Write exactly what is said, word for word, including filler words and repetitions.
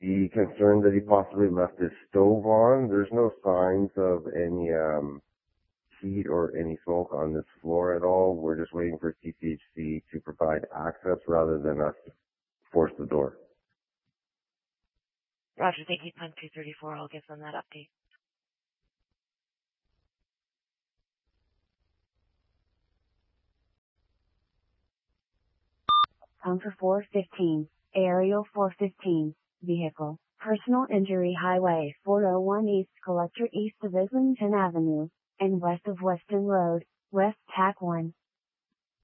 he concerned that he possibly left his stove on? There's no signs of any um, heat or any smoke on this floor at all. We're just waiting for T C H C to provide access rather than us force the door. Roger, thank you, Pun two thirty-four. I'll give them that update. Counter four fifteen, Aerial four fifteen, Vehicle, Personal Injury Highway four oh one East Collector east of Islington Avenue, and west of Weston Road, West Tack one.